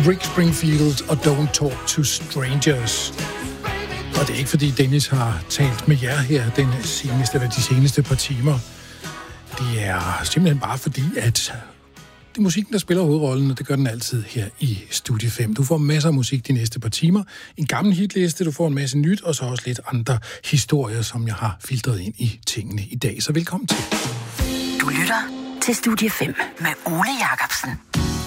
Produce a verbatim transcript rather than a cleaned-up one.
Rick Springfield og Don't Talk to Strangers. Og det er ikke fordi Dennis har talt med jer her den seneste, eller de seneste par timer. Det er simpelthen bare fordi, at det er musikken, der spiller hovedrollen, og det gør den altid her i Studie fem. Du får masser af musik de næste par timer. En gammel hitliste, du får en masse nyt, og så også lidt andre historier, som jeg har filtreret ind i tingene i dag. Så velkommen til. Du lytter til Studie fem med Ole Jacobsen.